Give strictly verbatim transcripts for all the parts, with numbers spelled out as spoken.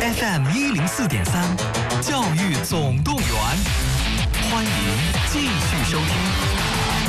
F M 一零四点三，教育总动员，欢迎继续收听。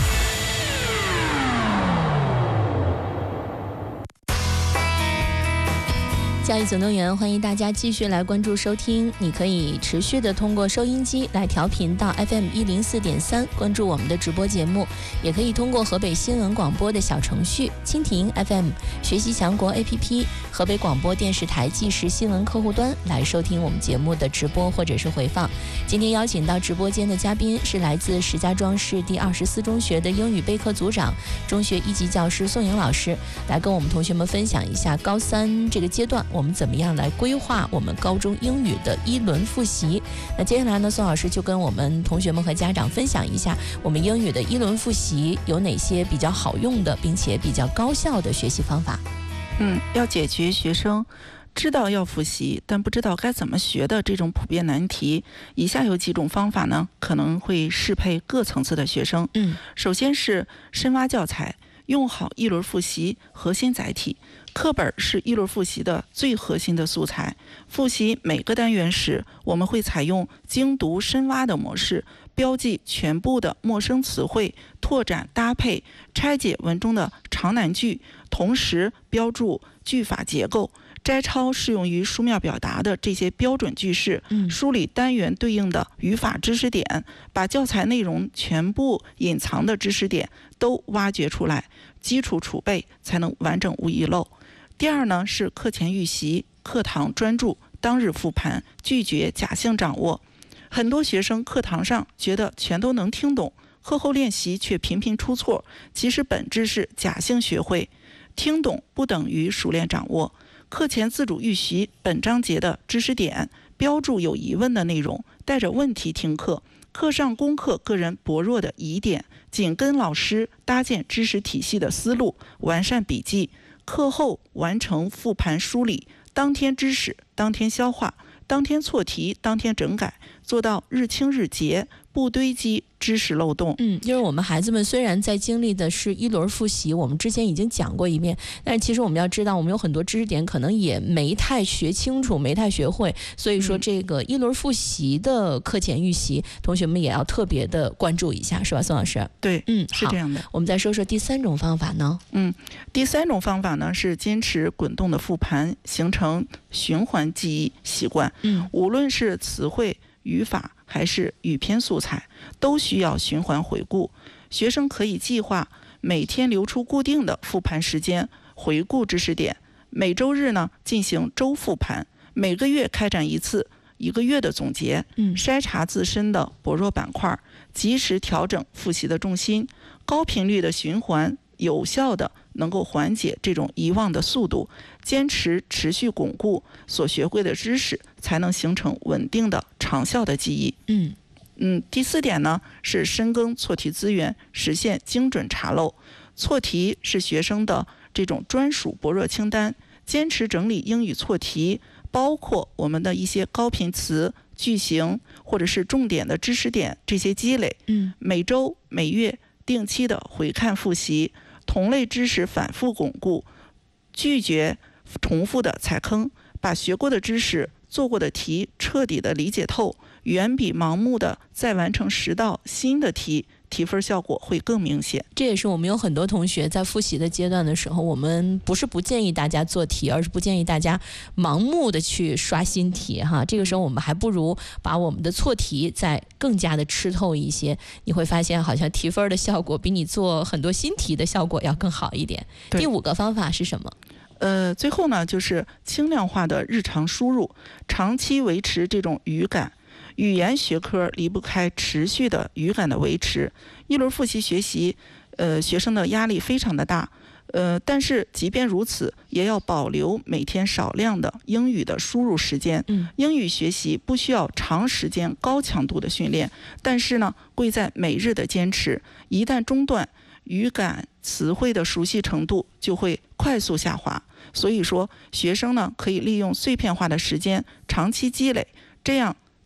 教育总动员，欢迎大家继续来关注收听。你可以持续的通过收音机来调频到 F M 一零四点三，关注我们的直播节目，也可以通过河北新闻广播的小程序、蜻蜓 F M、学习强国 A P P、河北广播电视台即时新闻客户端来收听我们节目的直播或者是回放。今天邀请到直播间的嘉宾是来自石家庄市第二十四中学的英语备课组长、中学一级教师宋颖老师，来跟我们同学们分享一下高三这个阶段我们怎么样来规划我们高中英语的一轮复习。那接下来呢，宋老师就跟我们同学们和家长分享一下我们英语的一轮复习有哪些比较好用的并且比较高效的学习方法。 嗯，要解决学生知道要复习但不知道该怎么学的这种普遍难题，以下有几种方法呢，可能会适配各层次的学生。 嗯， 首先是深挖教材，用好一轮复习核心载体。课本是一轮复习的最核心的素材。复习每个单元时，我们会采用精读深挖的模式，标记全部的陌生词汇，拓展搭配，拆解文中的长难句，同时标注句法结构，摘抄适用于书面表达的这些标准句式，梳理单元对应的语法知识点，把教材内容全部隐藏的知识点都挖掘出来，基础储备才能完整无遗漏。第二呢，是课前预习，课堂专注，当日复盘，拒绝假性掌握。很多学生课堂上觉得全都能听懂，课后练习却频频出错，其实本质是假性学会。听懂不等于熟练掌握。课前自主预习本章节的知识点，标注有疑问的内容，带着问题听课。课上攻克个人薄弱的疑点，紧跟老师搭建知识体系的思路，完善笔记。课后完成复盘梳理，当天知识当天消化，当天错题当天整改，做到日清日结，不堆积知识漏洞。 嗯，就是我们孩子们虽然在经历的是一轮复习，我们之前已经讲过一遍，但是其实我们要知道，我们有很多知识点可能也没太学清楚，没太学会，所以说这个一轮复习的课前预习，同学们也要特别的关注一下，是吧，宋老师？ 对，嗯，是这样的。 我们再说说第三种方法呢？ 嗯，第三种方法呢是坚持滚动的复盘，形成循环记忆习惯。 嗯， 无论是词汇、语法还是语篇素材，都需要循环回顾。学生可以计划每天留出固定的复盘时间，回顾知识点。每周日呢进行周复盘，每个月开展一次一个月的总结， 嗯， 筛查自身的薄弱板块，及时调整复习的重心。高频率的循环有效的能够缓解这种遗忘的速度，坚持持续巩固所学会的知识，才能形成稳定的长效的记忆。 嗯嗯，第四点呢是深耕错题资源，实现精准查漏。错题是学生的这种专属薄弱清单，坚持整理英语错题，包括我们的一些高频词、句型或者是重点的知识点这些积累。 嗯， 每周每月定期的回看复习，同类知识反复巩固，拒绝重复的踩坑，把学过的知识、做过的题彻底的理解透，远比盲目的再完成十道新的题，提分效果会更明显。 这也是我们有很多同学在复习的阶段的时候，我们不是不建议大家做题，而是不建议大家盲目的去刷新题哈。这个时候我们还不如把我们的错题再更加的吃透一些，你会发现好像提分的效果比你做很多新题的效果要更好一点。第五个方法是什么？ 呃，最后呢，就是轻量化的日常输入，长期维持这种语感。语言学科离不开持续的语感的维持。一轮复习学习，呃，学生的压力非常的大，呃，但是即便如此，也要保留每天少量的英语的输入时间。 嗯， 英语学习不需要长时间高强度的训练，但是呢，贵在每日的坚持。一旦中断，语感词汇的熟悉程度就会快速下滑。所以说，学生呢可以利用碎片化的时间长期积累，这样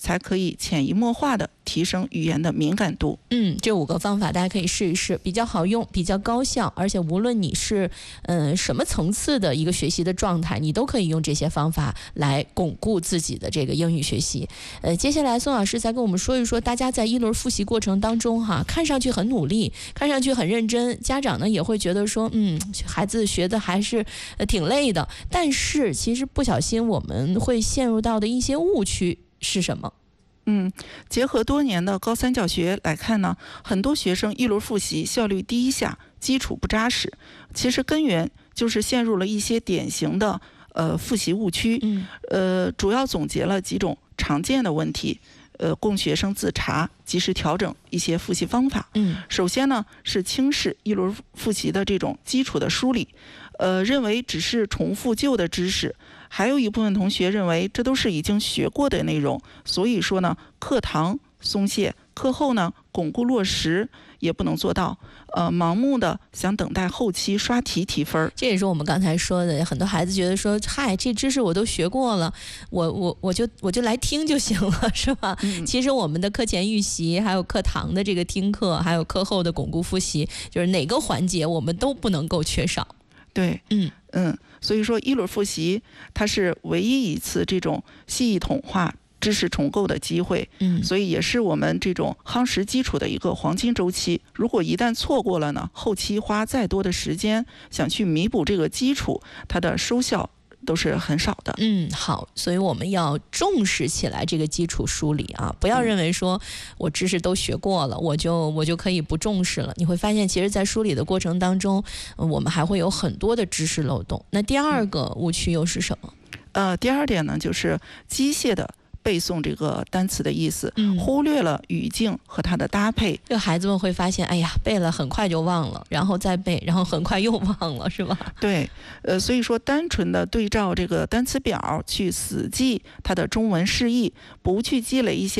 才可以潜移默化的提升语言的敏感度。 嗯，这五个方法大家可以试一试，比较好用，比较高效，而且无论你是嗯什么层次的一个学习的状态，你都可以用这些方法来巩固自己的这个英语学习。呃，接下来宋老师再跟我们说一说，大家在一轮复习过程当中哈，看上去很努力，看上去很认真，家长呢也会觉得说，嗯，孩子学的还是呃挺累的，但是其实不小心我们会陷入到的一些误区是什么？ 嗯，结合多年的高三教学来看呢，很多学生一轮复习效率低下，基础不扎实。其实根源就是陷入了一些典型的呃复习误区。 嗯， 呃，主要总结了几种常见的问题，呃，供学生自查，及时调整一些复习方法。 嗯， 首先呢是轻视一轮复习的这种基础的梳理，呃，认为只是重复旧的知识。还有一部分同学认为这都是已经学过的内容，所以说呢，课堂松懈，课后呢巩固落实也不能做到，呃，盲目的想等待后期刷题提分。 这也是我们刚才说的，很多孩子觉得说，嗨，这知识我都学过了，我我我就我就来听就行了，是吧？嗯、其实我们的课前预习，还有课堂的这个听课，还有课后的巩固复习，就是哪个环节我们都不能够缺少。 对，嗯嗯，所以说一轮复习它是唯一一次这种系统化知识重构的机会，嗯，所以也是我们这种夯实基础的一个黄金周期。如果一旦错过了呢，后期花再多的时间想去弥补这个基础，它的收效都是很少的。 嗯，好，所以我们要重视起来这个基础梳理啊，不要认为说我知识都学过了，我就我就可以不重视了。你会发现，其实在梳理的过程当中，呃、我们还会有很多的知识漏洞。那第二个误区又是什么？ 呃，第二点呢，就是机械的背诵这个单词的意思， 嗯、 忽略了语境和它的搭配。 这孩子们会发现，哎呀，背了很快就忘了，然后再背，然后很快又忘了，是吧？ 对，呃，所以说单纯的对照这个单词表去死记它的中文释义，不去积累一些